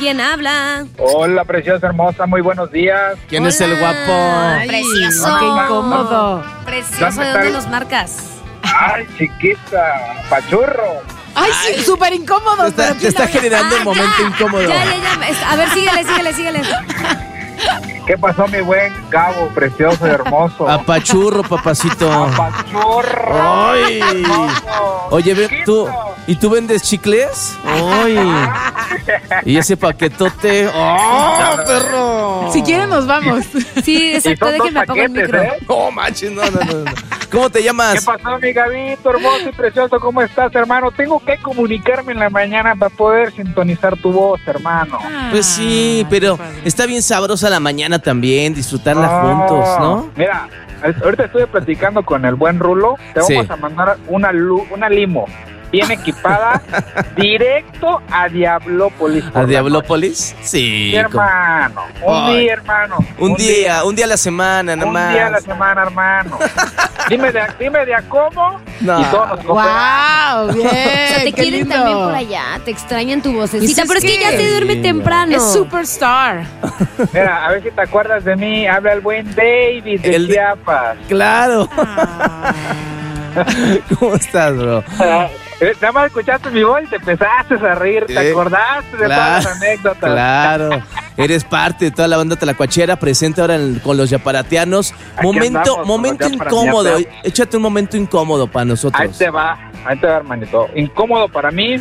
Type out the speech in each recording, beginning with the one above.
¿Quién habla? Hola, preciosa, hermosa, muy buenos días. ¿Quién Hola. es el guapo? Precioso. Qué incómodo. Precioso, ¿de dónde nos marcas? Ay, chiquita, pachurro. Ay, sí, súper incómodo. Te está generando un momento incómodo. Ya. A ver, síguele. ¿Qué pasó, mi buen Gabo, precioso y hermoso? Apachurro, papacito. Pachurro. Ay. Hermoso. Oye, Chiquito. ¿tú vendes chicles? Ay. Y ese paquetote. ¡Oh, perro! Si quieren, nos vamos. Sí, Y exacto, son dos déjenme apagar el paquetes, micro. ¿eh? No manches, no. ¿Cómo te ¿Qué llamas? pasó, mi Gabito, hermoso y precioso? ¿Cómo estás, hermano? Tengo que comunicarme en la mañana para poder sintonizar tu voz, hermano. Pues sí, pero está bien sabrosa la mañana también, disfrutarla juntos, ¿no? Mira, ahorita estoy platicando con el buen Rulo. Te vamos Sí. a mandar una limo bien equipada directo a Diablópolis. por ¿A la Diablópolis? noche. Sí. Sí, hermano. Un Ay. día, hermano. Un día a la semana, nada Un más. día a la semana, hermano. dime de a cómo No. y todos nos cooperamos. ¡Wow! Bien. O sea, te qué quieren lindo. también por allá, te extrañan tu vocecita, Pues pero es que ya se duerme Sí. temprano. Es superstar. Mira, a ver si te acuerdas de mí. Habla el buen David de El de- Chiapas. Claro. ¿Cómo estás, bro? Nada más escuchaste mi voz y te empezaste a reír. ¿Te acordaste de todas las anécdotas? Claro. Eres parte de toda la banda tlacuachera, presente ahora con los yaparatianos. Aquí andamos con los Incómodo. yaparatianos. Échate un momento incómodo para Ahí nosotros. te va, hermanito. Incómodo para mí.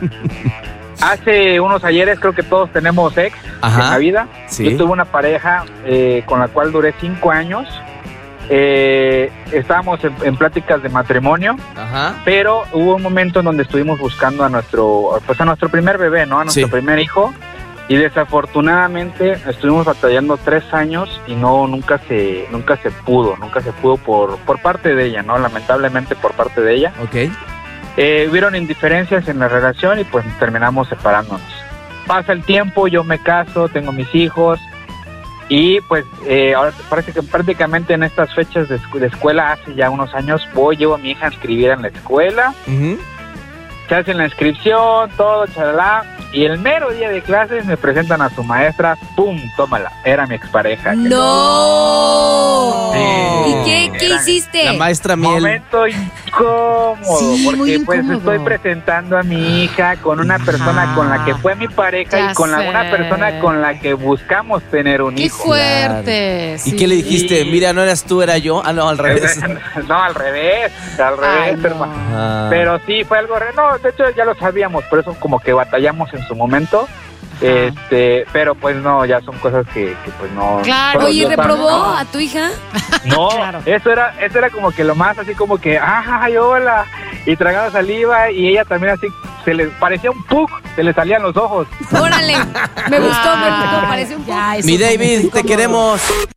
Hace unos ayeres creo que todos tenemos ex Ajá. en la vida. Sí. Yo tuve una pareja con la cual duré 5 años. Estábamos en pláticas de matrimonio, Ajá. pero hubo un momento en donde estuvimos buscando a nuestro primer bebé, ¿no? A nuestro Sí. primer hijo. Y desafortunadamente estuvimos batallando 3 años y nunca se pudo por parte de ella, ¿no? Lamentablemente por parte de ella. Ok. Hubieron indiferencias en la relación y pues terminamos separándonos. Pasa el tiempo, yo me caso, tengo mis hijos y pues ahora parece que prácticamente en estas fechas de escuela, hace ya unos años, llevo a mi hija a inscribir en la escuela, Ujú. se hace la inscripción, todo, chalala, y el mero día de clases me presentan a su maestra, ¡pum! Tómala, era mi expareja. ¡No! Sí. ¿Y qué Era hiciste? La maestra Miel. Momento incómodo, Sí, muy porque pues incómodo. estoy presentando a mi hija con una persona con la que fue mi pareja Ya y con sé. una persona con la que buscamos tener un ¡Qué hijo. fuerte! ¿Y sí. qué le dijiste? Sí. Mira, no eras tú, era yo. Ah, no, al revés. No, al revés, Ay, no. hermano. Ah. Pero sí, fue algo no, de hecho ya lo sabíamos, por eso como que batallamos en su momento. Pero pues no, ya son cosas que pues no. Claro. solo Oye, Dios sabe. ¿reprobó a tu hija? No, Claro. eso era como que lo más así como que, ay, hola, y tragaba saliva y ella también así, se le parecía un pug, se le salían los ojos. Órale, me gustó, parece un poco. Ya, eso Mi fue muy David, te incómodo. queremos.